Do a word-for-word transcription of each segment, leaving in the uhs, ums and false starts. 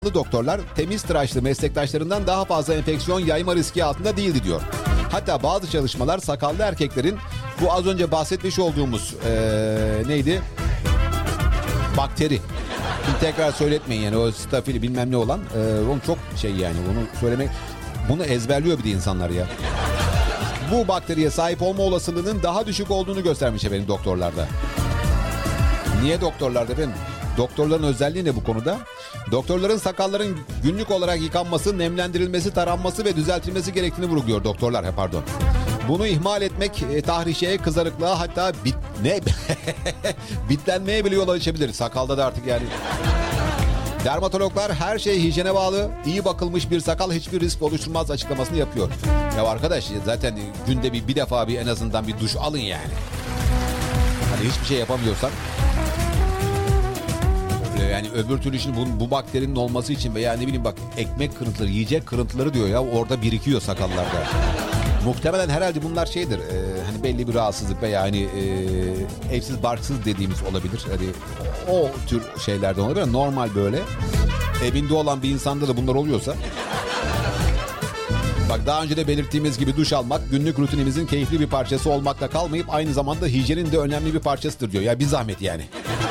doktorlar temiz tıraşlı meslektaşlarından daha fazla enfeksiyon yayma riski altında değildi diyor. Hatta bazı çalışmalar sakallı erkeklerin bu az önce bahsetmiş olduğumuz ee, neydi? Bakteri. Şimdi tekrar söyletmeyin yani o stafili bilmem ne olan. E, onu çok şey yani bunu söylemek. Bunu ezberliyor bir de insanlar ya. Bu bakteriye sahip olma olasılığının daha düşük olduğunu göstermiş efendim doktorlarda. Niye doktorlarda efendim? Doktorların özelliği ne bu konuda? Doktorların sakalların günlük olarak yıkanması, nemlendirilmesi, taranması ve düzeltilmesi gerektiğini vurguluyor doktorlar. He, pardon. Bunu ihmal etmek e, tahrişeye, kızarıklığa hatta bit ne bitlenmeye bile yol açabilir. Sakalda da artık yani. Dermatologlar her şey hijyene bağlı, iyi bakılmış bir sakal hiçbir risk oluşturmaz açıklamasını yapıyor. Ya arkadaş zaten günde bir, bir defa bir en azından bir duş alın yani. Hani hiçbir şey yapamıyorsan. Yani öbür türlü şimdi bu, bu bakterinin olması için veya ne bileyim bak ekmek kırıntıları, yiyecek kırıntıları diyor ya orada birikiyor sakallarda. Muhtemelen herhalde bunlar şeydir e, hani belli bir rahatsızlık veya hani e, evsiz barksız dediğimiz olabilir. Hani o tür şeylerden olabilir. Normal böyle evinde olan bir insanda da bunlar oluyorsa. Bak daha önce de belirttiğimiz gibi duş almak günlük rutinimizin keyifli bir parçası olmakla kalmayıp aynı zamanda hijyenin de önemli bir parçasıdır diyor. Ya bir zahmet yani.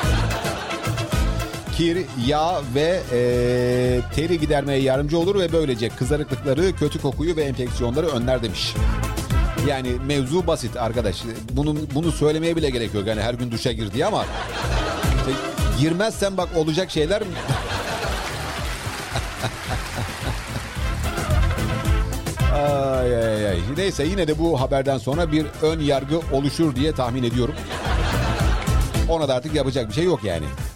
Kir, yağ ve e, teri gidermeye yardımcı olur ve böylece kızarıklıkları, kötü kokuyu ve enfeksiyonları önler demiş. Yani mevzu basit arkadaş. Bunu, bunu söylemeye bile gerek yok. Yani her gün duşa gir diye ama işte, girmezsen bak olacak şeyler... ay, ay, ay. Neyse yine de bu haberden sonra bir ön yargı oluşur diye tahmin ediyorum. Ona da artık yapacak bir şey yok yani.